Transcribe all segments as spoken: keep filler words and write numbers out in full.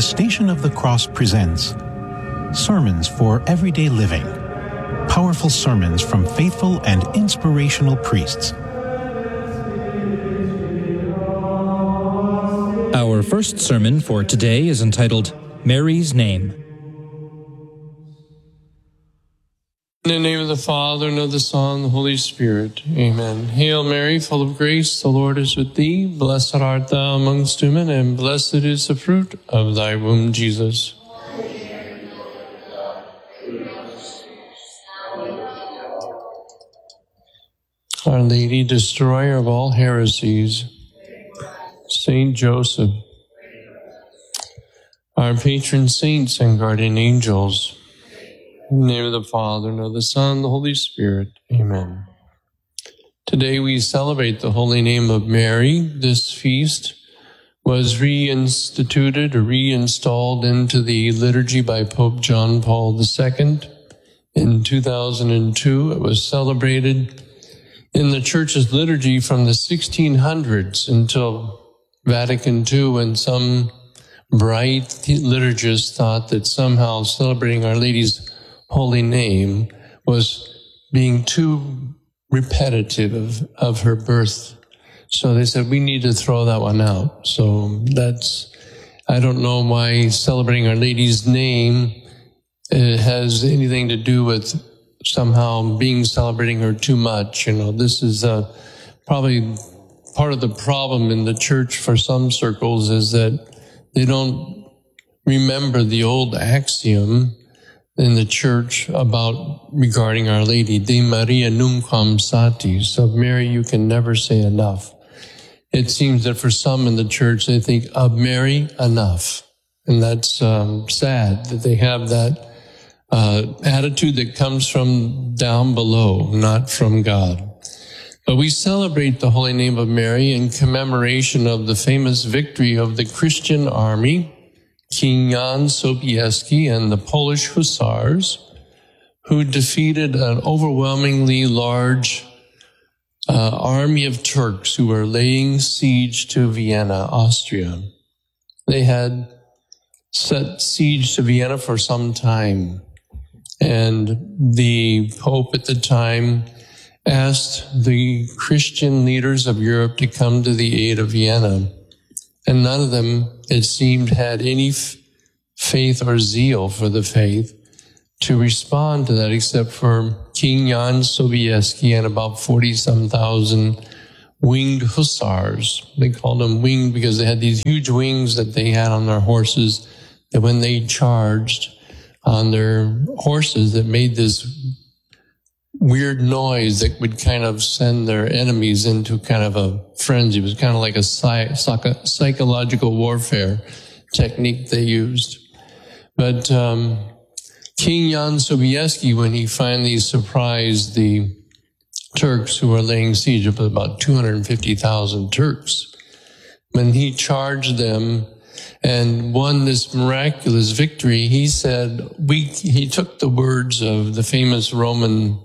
Station of the Cross presents Sermons for Everyday Living. Powerful sermons from faithful and inspirational priests. Our first sermon for today is entitled Mary's Name. In the name of the Father, and of the Son, and the Holy Spirit. Amen. Hail Mary, full of grace, the Lord is with thee. Blessed art thou amongst women, and blessed is the fruit of thy womb, Jesus. Our Lady, destroyer of all heresies, Saint Joseph, our patron saints and guardian angels, in the name of the Father, and of the Son, and the Holy Spirit. Amen. Today we celebrate the holy name of Mary. This feast was reinstituted or reinstalled into the liturgy by Pope John Paul the Second in two thousand two. It was celebrated in the Church's liturgy from the sixteen hundreds until Vatican Two, when some bright liturgists thought that somehow celebrating Our Lady's holy name was being too repetitive of, of her birth. So they said, we need to throw that one out. So that's, I don't know why celebrating Our Lady's name uh, has anything to do with somehow being celebrating her too much. You know, this is uh, probably part of the problem in the church for some circles, is that they don't remember the old axiom in the church about regarding Our Lady, De Maria Nunquam Satis. So Mary, you can never say enough. It seems that for some in the church, they think of Mary enough. And that's um, sad that they have that uh, attitude that comes from down below, not from God. But we celebrate the holy name of Mary in commemoration of the famous victory of the Christian army, King Jan Sobieski and the Polish Hussars, who defeated an overwhelmingly large uh, army of Turks who were laying siege to Vienna, Austria. They had set siege to Vienna for some time, and the Pope at the time asked the Christian leaders of Europe to come to the aid of Vienna. And none of them, it seemed, had any f- faith or zeal for the faith to respond to that, except for King Jan Sobieski and about forty-some thousand winged hussars. They called them winged because they had these huge wings that they had on their horses, that when they charged on their horses, that made this weird noise that would kind of send their enemies into kind of a frenzy. It was kind of like a psych- psych- psychological warfare technique they used. But um, King Jan Sobieski, when he finally surprised the Turks who were laying siege of about two hundred fifty thousand Turks, when he charged them and won this miraculous victory, he said, we, he took the words of the famous Roman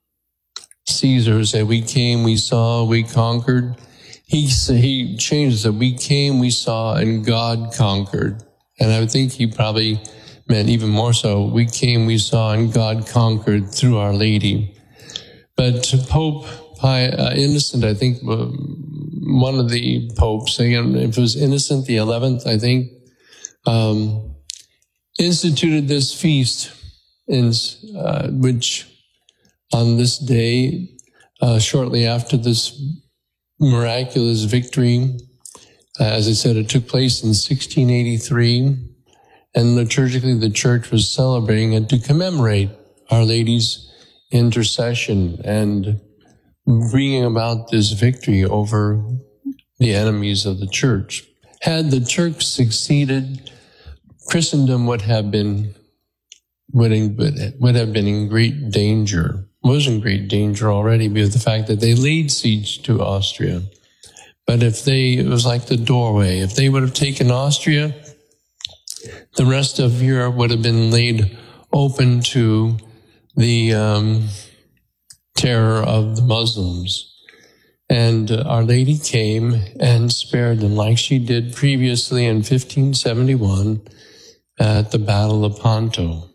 Caesar, said, we came, we saw, we conquered. He he changed it. We came, we saw, and God conquered. And I think he probably meant even more so, we came, we saw, and God conquered through Our Lady. But Pope uh, Innocent, I think, uh, one of the popes, again, if it was Innocent the eleventh, I think, um, instituted this feast, in uh, which on this day, uh, shortly after this miraculous victory, uh, as I said, it took place in sixteen eighty-three, and liturgically the church was celebrating it to commemorate Our Lady's intercession and bringing about this victory over the enemies of the church. Had the Turks succeeded, Christendom would have been would, would have been in great danger. Was in great danger already because of the fact that they laid siege to Austria. But if they, it was like the doorway. If they would have taken Austria, the rest of Europe would have been laid open to the um, terror of the Muslims. And uh, Our Lady came and spared them, like she did previously in fifteen seventy-one. at the Battle of Ponto.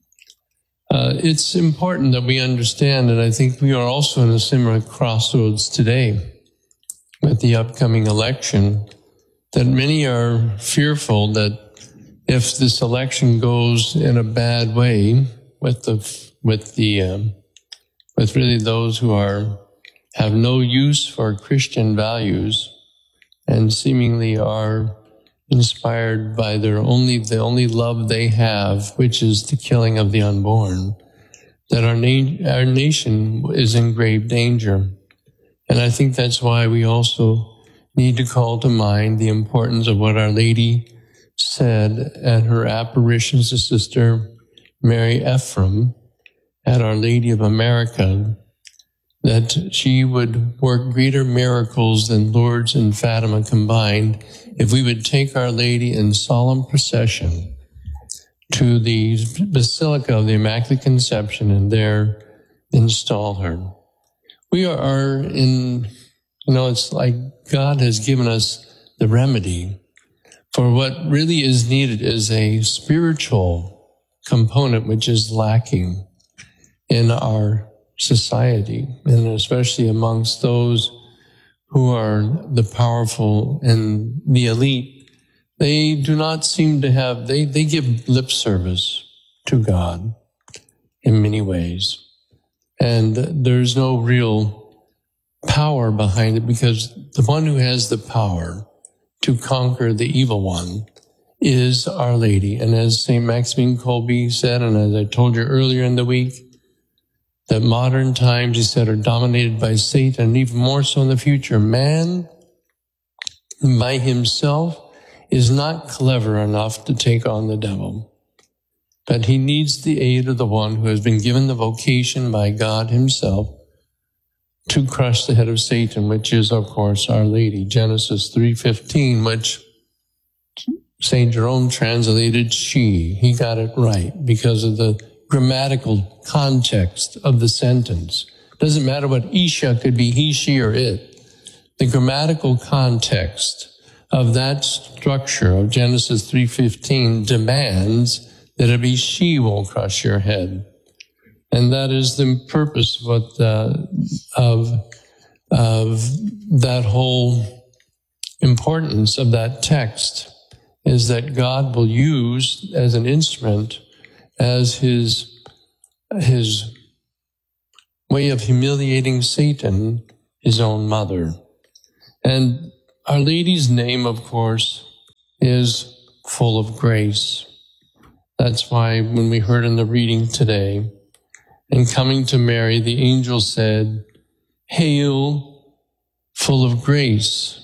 Uh, it's important that we understand, and I think we are also in a similar crossroads today with the upcoming election, that many are fearful that if this election goes in a bad way with the with the um, with really those who are have no use for Christian values and seemingly are inspired by their only the only love they have, which is the killing of the unborn, that our na- our nation is in grave danger. And I think that's why we also need to call to mind the importance of what Our Lady said at her apparitions to Sister Mary Ephraim at Our Lady of America, that she would work greater miracles than Lourdes and Fatima combined if we would take Our Lady in solemn procession to the Basilica of the Immaculate Conception and there install her. We are in, you know, it's like God has given us the remedy for what really is needed is a spiritual component which is lacking in our society, and especially amongst those who are the powerful and the elite. They do not seem to have, they, they give lip service to God in many ways. And there's no real power behind it, because the one who has the power to conquer the evil one is Our Lady. And as Saint Maximilian Kolbe said, and as I told you earlier in the week, that modern times, he said, are dominated by Satan, and even more so in the future. Man, by himself, is not clever enough to take on the devil. But he needs the aid of the one who has been given the vocation by God himself to crush the head of Satan, which is, of course, Our Lady. Genesis three fifteen, which Saint Jerome translated she. He got it right because of the grammatical context of the sentence. Doesn't matter what Isha could be, he, she, or it. The grammatical context of that structure of Genesis three fifteen demands that it be she will crush your head. And that is the purpose of, what, uh, of, of that whole importance of that text, is that God will use as an instrument, as his, his way of humiliating Satan, his own mother. And Our Lady's name, of course, is full of grace. That's why when we heard in the reading today, and coming to Mary, the angel said, "Hail, full of grace,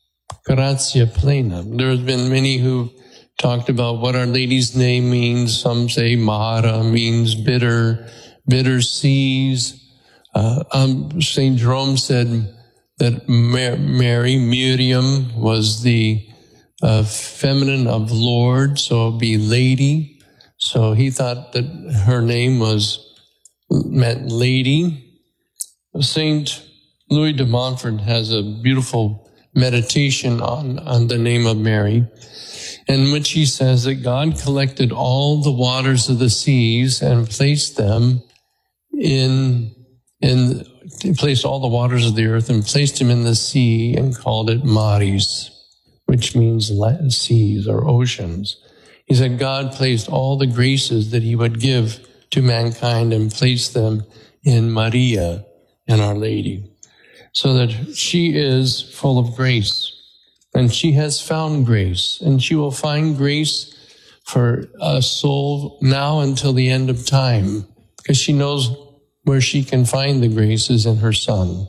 gratia plena." There have been many who talked about what Our Lady's name means. Some say Mara means bitter, bitter seas. Uh, um, Saint Jerome said that Mary, Miriam, was the uh, feminine of Lord, so it would be lady. So he thought that her name was meant lady. Saint Louis de Montfort has a beautiful meditation on, on the name of Mary, in which he says that God collected all the waters of the seas and placed them in, in, placed all the waters of the earth and placed them in the sea and called it maris, which means seas or oceans. He said God placed all the graces that he would give to mankind and placed them in Maria, and Our Lady, so that she is full of grace. And she has found grace, and she will find grace for a soul now until the end of time, because she knows where she can find the graces in her Son.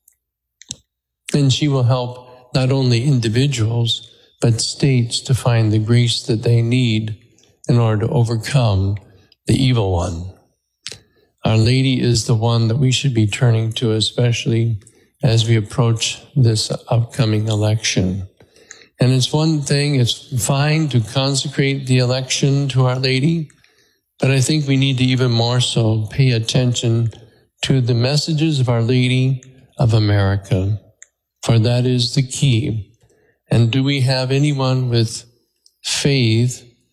And she will help not only individuals, but states to find the grace that they need in order to overcome the evil one. Our Lady is the one that we should be turning to, especially as we approach this upcoming election. And it's one thing, it's fine to consecrate the election to Our Lady, but I think we need to even more so pay attention to the messages of Our Lady of America, for that is the key. And do we have anyone with faith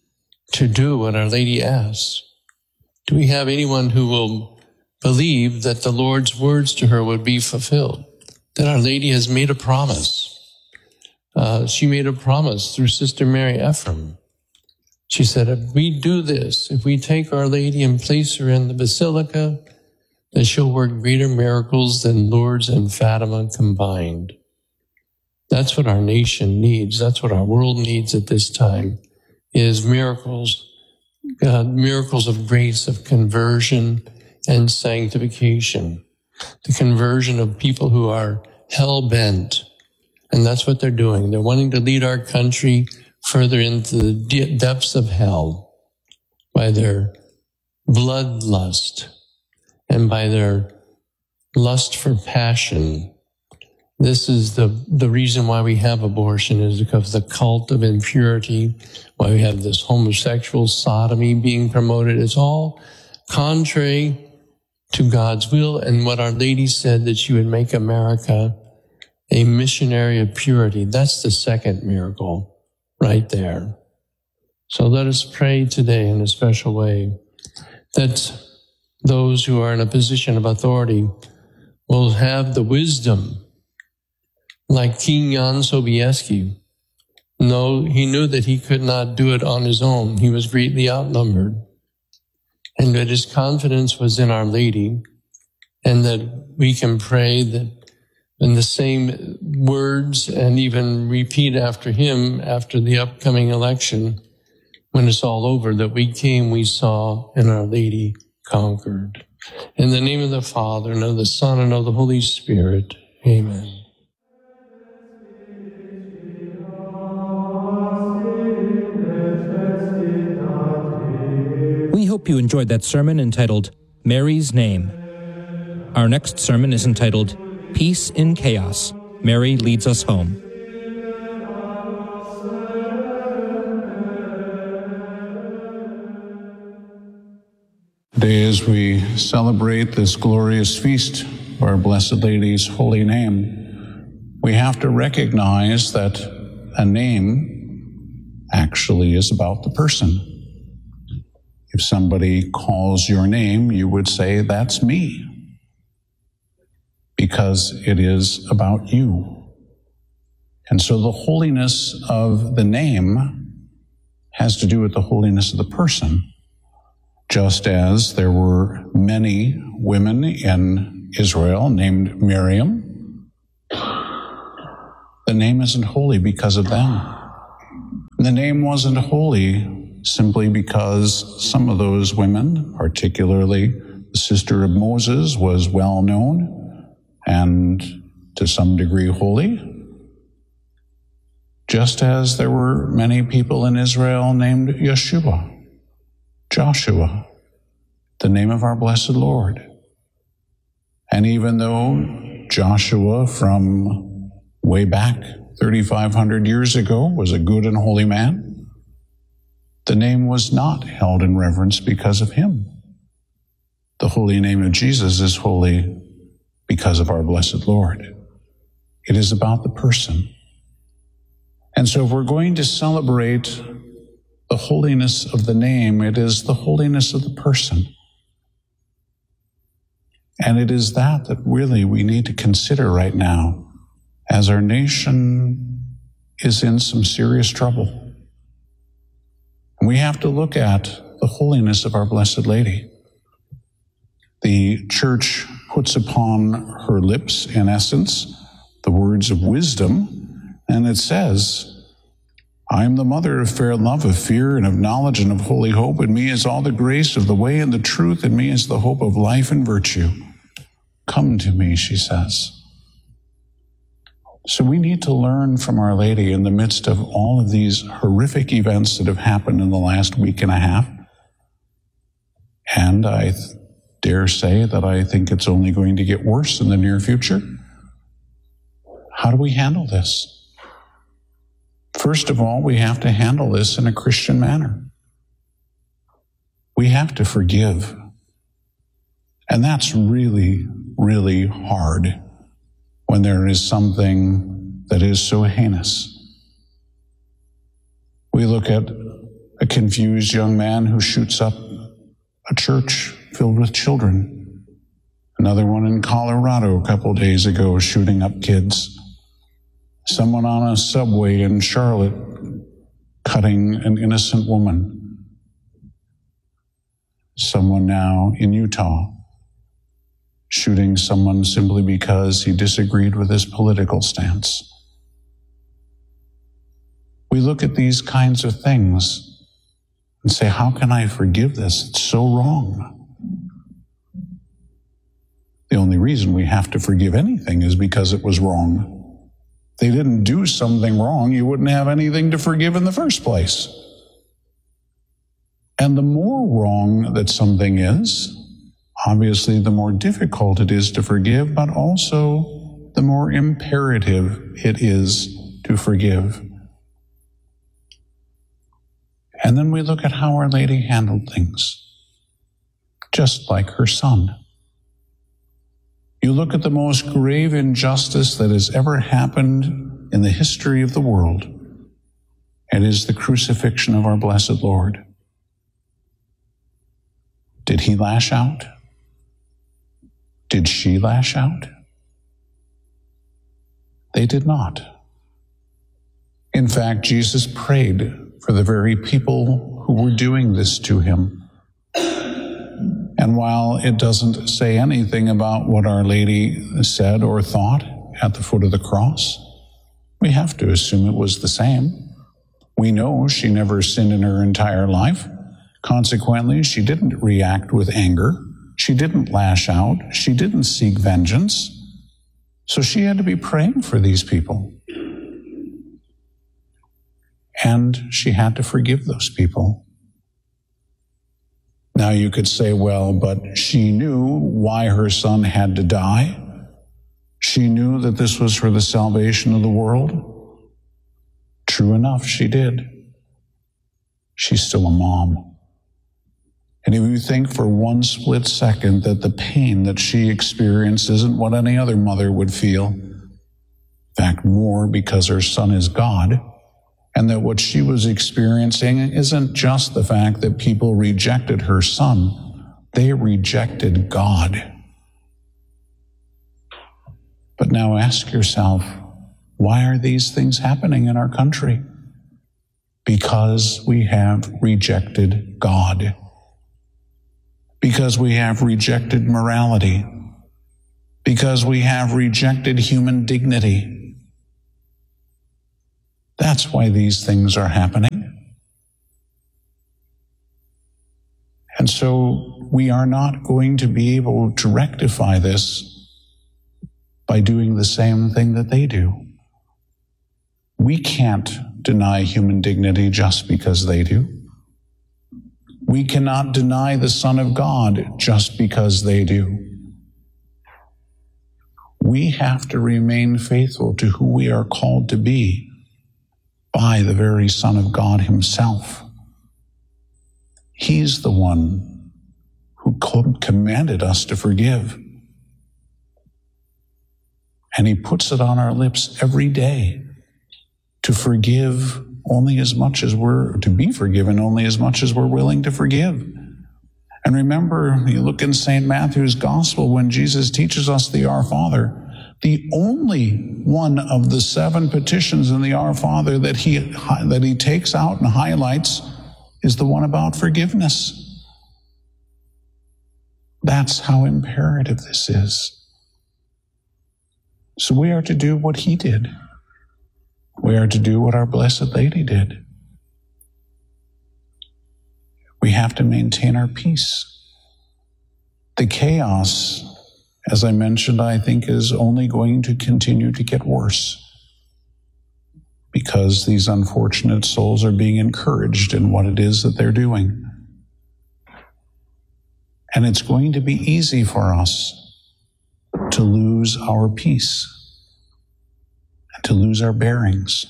to do what Our Lady asks? Do we have anyone who will believe that the Lord's words to her would be fulfilled? That Our Lady has made a promise. Uh, she made a promise through Sister Mary Ephraim. She said, if we do this, if we take Our Lady and place her in the Basilica, that she'll work greater miracles than Lourdes and Fatima combined. That's what our nation needs. That's what our world needs at this time, is miracles, uh, miracles of grace, of conversion and sanctification. The conversion of people who are hell-bent. And that's what they're doing. They're wanting to lead our country further into the de- depths of hell by their bloodlust and by their lust for passion. This is the, the reason why we have abortion, is because of the cult of impurity, why we have this homosexual sodomy being promoted. It's all contrary to God's will and what Our Lady said, that she would make America a missionary of purity. That's the second miracle right there. So let us pray today in a special way that those who are in a position of authority will have the wisdom, like King Jan Sobieski. No, he knew that he could not do it on his own. He was greatly outnumbered. And that his confidence was in Our Lady, and that we can pray that in the same words and even repeat after him after the upcoming election, when it's all over, that we came, we saw, and Our Lady conquered. In the name of the Father, and of the Son, and of the Holy Spirit. Amen. We hope you enjoyed that sermon entitled Mary's Name. Our next sermon is entitled Peace in Chaos. Mary Leads Us Home. Today, as we celebrate this glorious feast of our Blessed Lady's holy name, we have to recognize that a name actually is about the person. If somebody calls your name, you would say, that's me, because it is about you. And so the holiness of the name has to do with the holiness of the person. Just as there were many women in Israel named Miriam, the name isn't holy because of them. The name wasn't holy simply because some of those women, particularly the sister of Moses, was well known and to some degree holy. Just as there were many people in Israel named Yeshua, Joshua, the name of our blessed Lord. And even though Joshua from way back thirty-five hundred years ago was a good and holy man, the name was not held in reverence because of him. The holy name of Jesus is holy because of our blessed Lord. It is about the person. And so if we're going to celebrate the holiness of the name, it is the holiness of the person. And it is that that really we need to consider right now, as our nation is in some serious trouble. And we have to look at the holiness of our Blessed Lady. The Church puts upon her lips, in essence, the words of wisdom, and it says, I am the mother of fair love, of fear, and of knowledge, and of holy hope. In me is all the grace of the way and the truth. In me is the hope of life and virtue. Come to me, she says. So we need to learn from Our Lady in the midst of all of these horrific events that have happened in the last week and a half. And I th- dare say that I think it's only going to get worse in the near future. How do we handle this? First of all, we have to handle this in a Christian manner. We have to forgive. And that's really, really hard when there is something that is so heinous. We look at a confused young man who shoots up a church filled with children. Another one in Colorado a couple days ago shooting up kids. Someone on a subway in Charlotte cutting an innocent woman. Someone now in Utah shooting someone simply because he disagreed with his political stance. We look at these kinds of things and say, how can I forgive this? It's so wrong. The only reason we have to forgive anything is because it was wrong. If they didn't do something wrong, you wouldn't have anything to forgive in the first place. And the more wrong that something is, obviously the more difficult it is to forgive, but also the more imperative it is to forgive. And then we look at how Our Lady handled things, just like her son. You look at the most grave injustice that has ever happened in the history of the world. It is the crucifixion of our blessed Lord. Did he lash out? Did she lash out? They did not. In fact, Jesus prayed for the very people who were doing this to him. And while it doesn't say anything about what Our Lady said or thought at the foot of the cross, we have to assume it was the same. We know she never sinned in her entire life. Consequently, she didn't react with anger. She didn't lash out. She didn't seek vengeance. So she had to be praying for these people. And she had to forgive those people. Now you could say, well, but she knew why her son had to die. She knew that this was for the salvation of the world. True enough, she did. She's still a mom. And if you think for one split second that the pain that she experienced isn't what any other mother would feel, in fact, more because her son is God, and that what she was experiencing isn't just the fact that people rejected her son, they rejected God. But now ask yourself, why are these things happening in our country? Because we have rejected God. Because we have rejected morality. Because we have rejected human dignity. That's why these things are happening. And so we are not going to be able to rectify this by doing the same thing that they do. We can't deny human dignity just because they do. We cannot deny the Son of God just because they do. We have to remain faithful to who we are called to be by the very Son of God himself. He's the one who commanded us to forgive. And he puts it on our lips every day to forgive only as much as we're, to be forgiven only as much as we're willing to forgive. And remember, you look in Saint Matthew's Gospel when Jesus teaches us the Our Father, the only one of the seven petitions in the Our Father that he, that he takes out and highlights is the one about forgiveness. That's how imperative this is. So we are to do what he did. We are to do what our Blessed Lady did. We have to maintain our peace. The chaos, as I mentioned, I think is only going to continue to get worse because these unfortunate souls are being encouraged in what it is that they're doing. And it's going to be easy for us to lose our peace and to lose our bearings.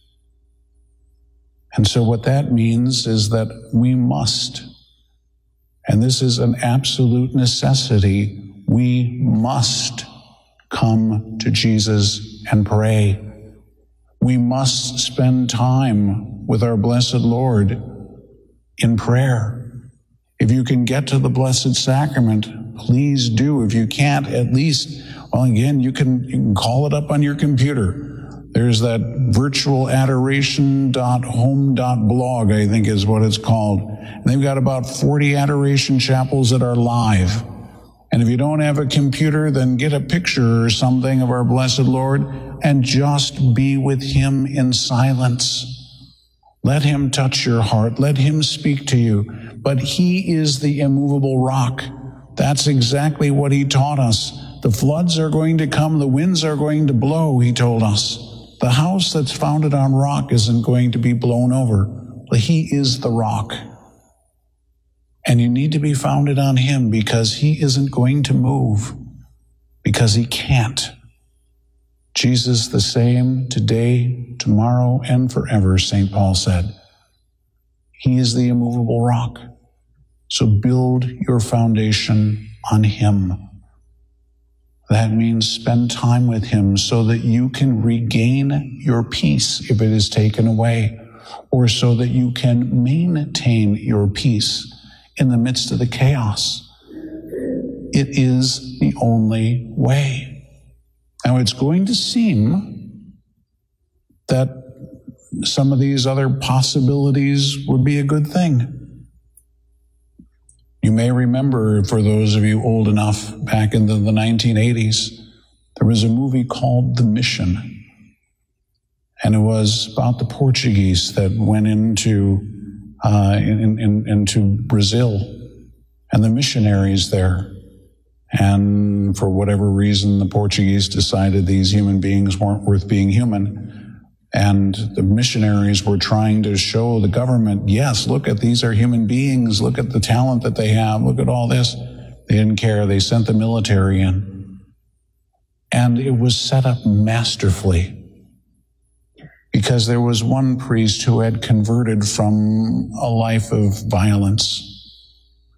And so what that means is that we must, and this is an absolute necessity, we must come to Jesus and pray. We must spend time with our blessed Lord in prayer. If you can get to the Blessed Sacrament, please do. If you can't, at least, well, again, you can, you can call it up on your computer. There's that virtual adoration dot home dot blog, I think is what it's called. And they've got about forty adoration chapels that are live. And if you don't have a computer, then get a picture or something of our Blessed Lord and just be with him in silence. Let him touch your heart. Let him speak to you. But he is the immovable rock. That's exactly what he taught us. The floods are going to come. The winds are going to blow, he told us. The house that's founded on rock isn't going to be blown over. But he is the rock. And you need to be founded on him because he isn't going to move. Because he can't. Jesus the same today, tomorrow, and forever, Saint Paul said. He is the immovable rock. So build your foundation on him. That means spend time with him so that you can regain your peace if it is taken away, or so that you can maintain your peace in the midst of the chaos. It is the only way. Now, it's going to seem that some of these other possibilities would be a good thing. You may remember, for those of you old enough, back in the, the nineteen eighties, there was a movie called The Mission. And it was about the Portuguese that went into, uh, in, in, into Brazil and the missionaries there. And for whatever reason, the Portuguese decided these human beings weren't worth being human. And the missionaries were trying to show the government, yes, look at these are human beings. Look at the talent that they have. Look at all this. They didn't care. They sent the military in. And it was set up masterfully because there was one priest who had converted from a life of violence.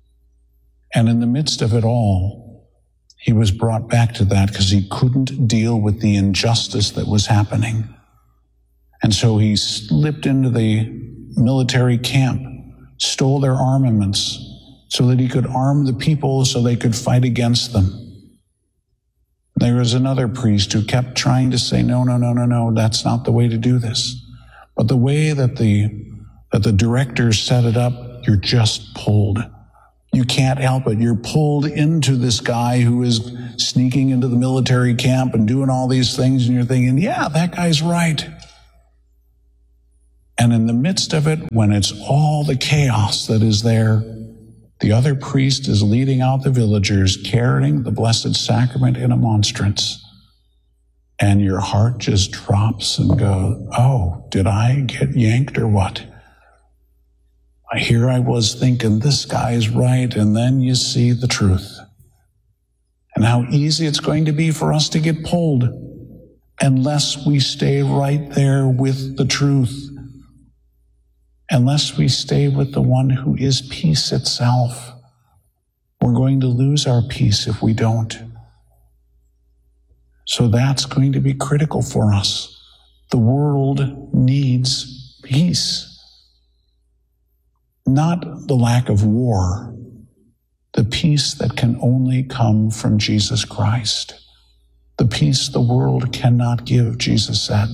And in the midst of it all, he was brought back to that because he couldn't deal with the injustice that was happening. And so he slipped into the military camp, stole their armaments so that he could arm the people so they could fight against them. There was another priest who kept trying to say, no, no, no, no, no, that's not the way to do this. But the way that the, that the directors set it up, you're just pulled. You can't help it. You're pulled into this guy who is sneaking into the military camp and doing all these things, and you're thinking, yeah, that guy's right. And in the midst of it, when it's all the chaos that is there, the other priest is leading out the villagers, carrying the Blessed Sacrament in a monstrance. And your heart just drops and goes, oh, did I get yanked or what? Here I was thinking, this guy's right, and then you see the truth. And how easy it's going to be for us to get pulled unless we stay right there with the truth. Unless we stay with the one who is peace itself. We're going to lose our peace if we don't. So that's going to be critical for us. The world needs peace. Not the lack of war, the peace that can only come from Jesus Christ. The peace the world cannot give, Jesus said.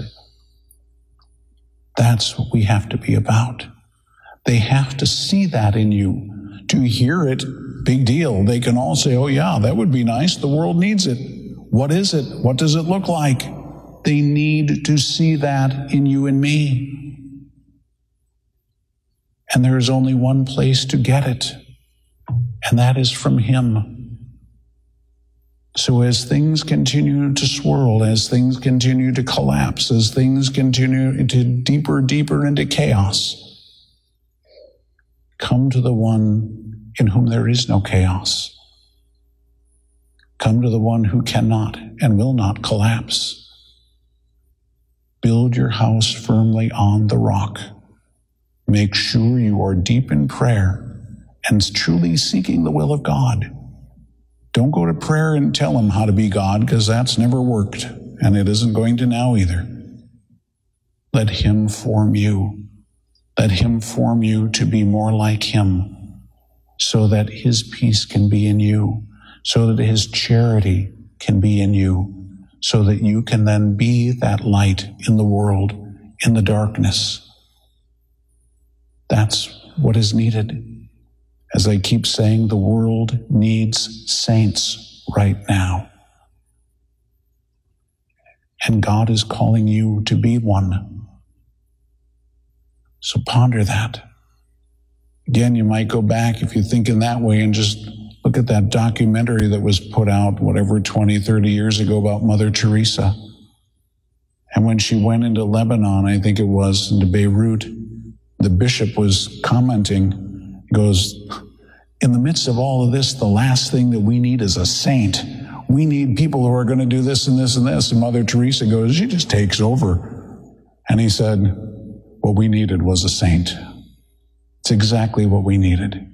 That's what we have to be about. They have to see that in you. To hear it, big deal. They can all say, oh yeah, that would be nice. The world needs it. What is it? What does it look like? They need to see that in you and me. And there is only one place to get it, and that is from him. So as things continue to swirl, as things continue to collapse, as things continue into deeper, deeper into chaos, come to the one in whom there is no chaos. Come to the one who cannot and will not collapse. Build your house firmly on the rock. Make sure you are deep in prayer and truly seeking the will of God. Don't go to prayer and tell him how to be God, because that's never worked, and it isn't going to now either. Let him form you. Let him form you to be more like him, so that his peace can be in you, so that his charity can be in you, so that you can then be that light in the world, in the darkness. That's what is needed. As I keep saying, the world needs saints right now. And God is calling you to be one. So ponder that. Again, you might go back, if you think in that way, and just look at that documentary that was put out, whatever, twenty, thirty years ago about Mother Teresa. And when she went into Lebanon, I think it was, into Beirut, the bishop was commenting, he goes, in the midst of all of this, the last thing that we need is a saint. We need people who are going to do this and this and this. And Mother Teresa goes, she just takes over. And he said, what we needed was a saint. It's exactly what we needed.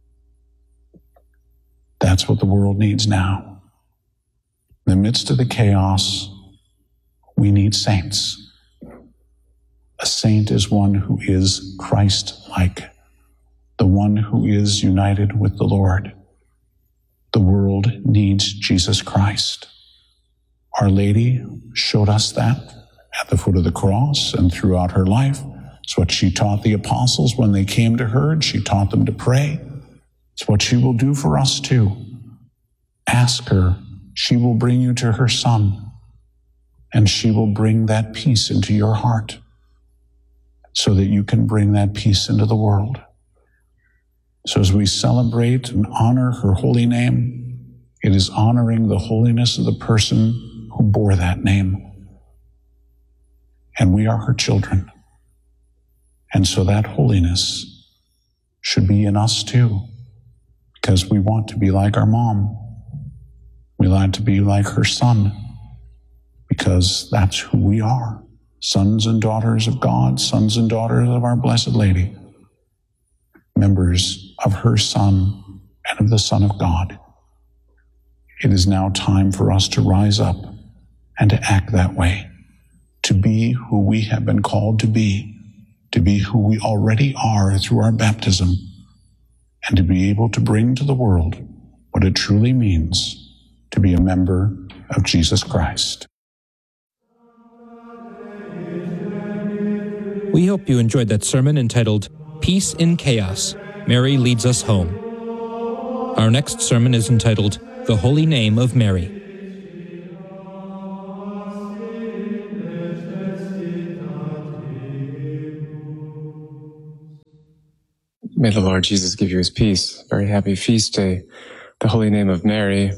That's what the world needs now. In the midst of the chaos, we need saints. A saint is one who is Christ-like, the one who is united with the Lord. The world needs Jesus Christ. Our Lady showed us that at the foot of the cross and throughout her life. It's what she taught the apostles when they came to her, and she taught them to pray. It's what she will do for us too. Ask her. She will bring you to her Son, and she will bring that peace into your heart so that you can bring that peace into the world. So as we celebrate and honor her holy name, it is honoring the holiness of the person who bore that name. And we are her children. And so that holiness should be in us too, because we want to be like our mom. We like to be like her son, because that's who we are. Sons and daughters of God, sons and daughters of our Blessed Lady, members of her Son and of the Son of God. It is now time for us to rise up and to act that way, to be who we have been called to be, to be who we already are through our baptism, and to be able to bring to the world what it truly means to be a member of Jesus Christ. We hope you enjoyed that sermon entitled Peace in Chaos, Mary Leads Us Home. Our next sermon is entitled The Holy Name of Mary. May the Lord Jesus give you his peace. Very happy feast day, the Holy Name of Mary.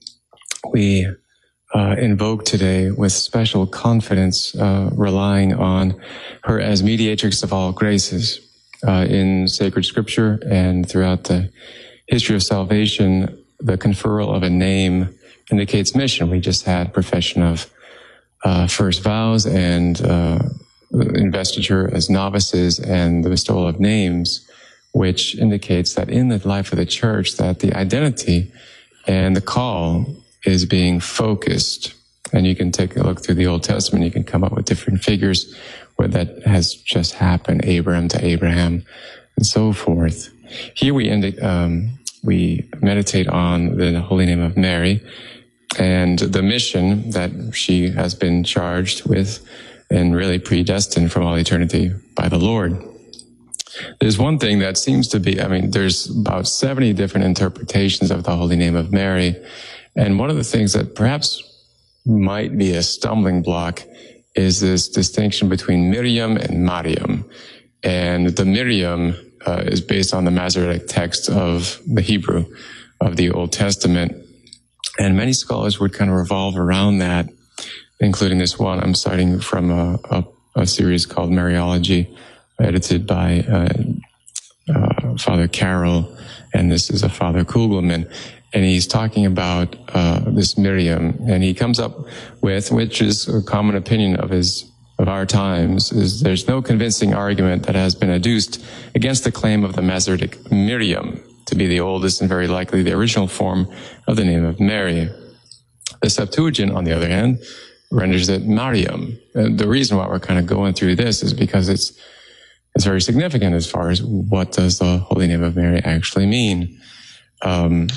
We uh, invoke today with special confidence, uh, relying on her as mediatrix of all graces. Uh, in sacred scripture and throughout the history of salvation, the conferral of a name indicates mission. We just had profession of uh, first vows and uh, investiture as novices and the bestowal of names, which indicates that in the life of the church, that the identity and the call is being focused. And you can take a look through the Old Testament, you can come up with different figures where that has just happened, Abraham to Abraham, and so forth. Here we indi- um, we meditate on the holy name of Mary and the mission that she has been charged with and really predestined from all eternity by the Lord. There's one thing that seems to be, I mean, there's about seventy different interpretations of the holy name of Mary. And one of the things that perhaps might be a stumbling block is this distinction between Miriam and Mariam. And the Miriam uh, is based on the Masoretic text of the Hebrew of the Old Testament. And many scholars would kind of revolve around that, including this one. I'm citing from a, a, a series called Mariology, edited by uh, uh, Father Carroll, and this is a Father Kugelman. And he's talking about uh, this Miriam, and he comes up with, which is a common opinion of his of our times, is there's no convincing argument that has been adduced against the claim of the Masoretic Miriam to be the oldest and very likely the original form of the name of Mary. The Septuagint, on the other hand, renders it Mariam. And the reason why we're kind of going through this is because it's It's very significant as far as what does the Holy Name of Mary actually mean. Um,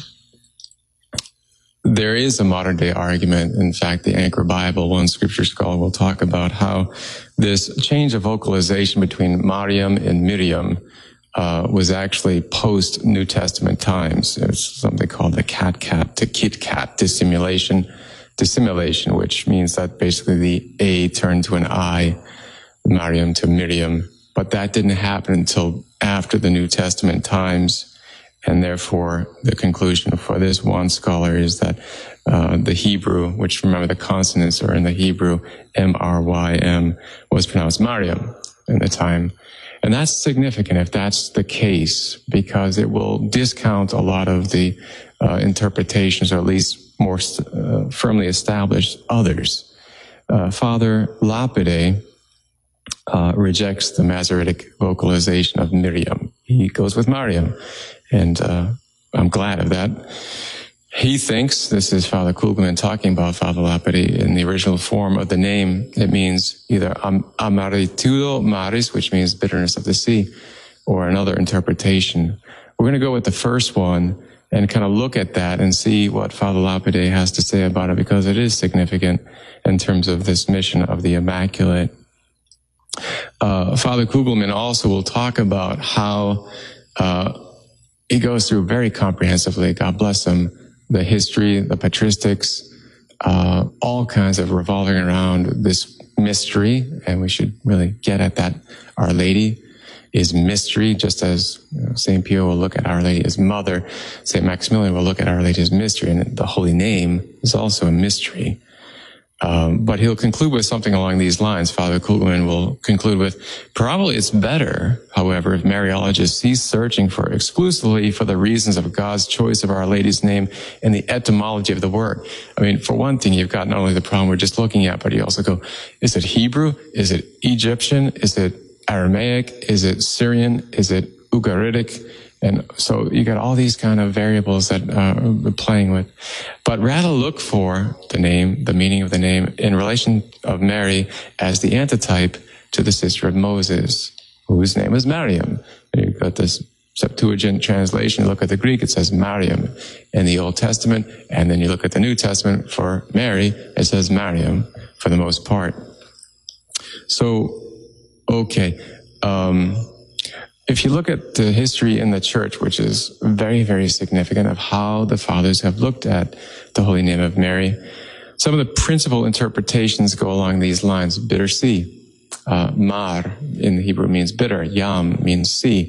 there is a modern day argument. In fact, the Anchor Bible, one scripture scholar, will talk about how this change of vocalization between Mariam and Miriam uh, was actually post New Testament times. It's something called the cat-cat to kit-cat dissimulation, dissimulation, which means that basically the A turned to an I, Mariam to Miriam. But that didn't happen until after the New Testament times. And therefore, the conclusion for this one scholar is that uh, the Hebrew, which remember the consonants are in the Hebrew, M R Y M, was pronounced Mariam in the time. And that's significant if that's the case, because it will discount a lot of the uh, interpretations, or at least more uh, firmly established others. Uh, Father Lapide uh, rejects the Masoretic vocalization of Miriam. He goes with Mariam. And uh, I'm glad of that. He thinks, this is Father Kugelman talking about Father Lapide, in the original form of the name, it means either am- amaritudo maris, which means bitterness of the sea, or another interpretation. We're going to go with the first one and kind of look at that and see what Father Lapide has to say about it, because it is significant in terms of this mission of the Immaculate. Uh, Father Kugelman also will talk about how uh, he goes through very comprehensively, God bless him, the history, the patristics, uh, all kinds of revolving around this mystery. And we should really get at that. Our Lady is mystery, just as you know, Saint Pio will look at Our Lady as mother. Saint Maximilian will look at Our Lady as mystery. And the Holy Name is also a mystery. Um, but he'll conclude with something along these lines. Father Kugelman will conclude with, probably it's better, however, if Mariologists cease searching for exclusively for the reasons of God's choice of Our Lady's name and the etymology of the word. I mean, for one thing, you've got not only the problem we're just looking at, but you also go, is it Hebrew? Is it Egyptian? Is it Aramaic? Is it Syrian? Is it Ugaritic? And so you got all these kind of variables that uh, we're playing with. But rather look for the name, the meaning of the name in relation of Mary as the antitype to the sister of Moses, whose name is Mariam. And you've got this Septuagint translation. You look at the Greek, it says Mariam in the Old Testament. And then you look at the New Testament for Mary, it says Mariam for the most part. So, okay. Um, If you look at the history in the church, which is very, very significant of how the fathers have looked at the Holy Name of Mary, some of the principal interpretations go along these lines. Bitter sea. Uh, mar in the Hebrew means bitter. Yam means sea.